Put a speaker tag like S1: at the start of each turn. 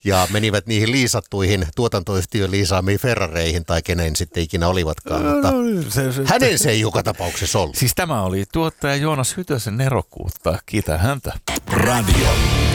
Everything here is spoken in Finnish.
S1: ja menivät niihin liisattuihin tuotantoyhtiön liisaamiin Ferrareihin tai kenen sitten ikinä olivatkaan, mutta hänen se ei joka tapauksessa ollut.
S2: Siis tämä oli tuottaja Joonas Hytösen nerokkuutta. Kiitän häntä.
S3: Radio